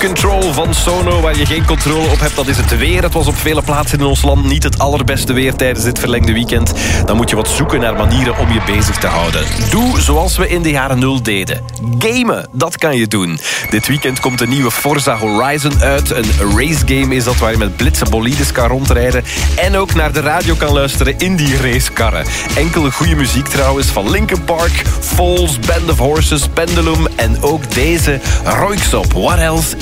Control van Sono. Waar je geen controle op hebt, dat is het weer. Het was op vele plaatsen in ons land niet het allerbeste weer tijdens dit verlengde weekend. Dan moet je wat zoeken naar manieren om je bezig te houden. Doe zoals we in de jaren 0 deden. Gamen, dat kan je doen. Dit weekend komt de nieuwe Forza Horizon uit. Een racegame is dat waar je met blitse bolides kan rondrijden. En ook naar de radio kan luisteren in die racekarren. Enkele goede muziek trouwens van Linkin Park, Falls, Band of Horses, Pendulum en ook deze Röyksopp. What else